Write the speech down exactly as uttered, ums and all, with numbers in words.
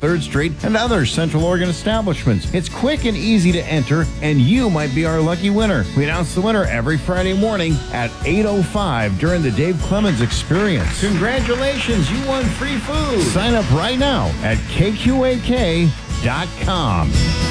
third Street, and other Central Oregon establishments. It's quick and easy to enter, and you might be our lucky winner. We announce the winner every Friday morning at eight oh five during the Dave Clemens Experience. Congratulations, you won free food. Sign up right now at K Q A K dot com.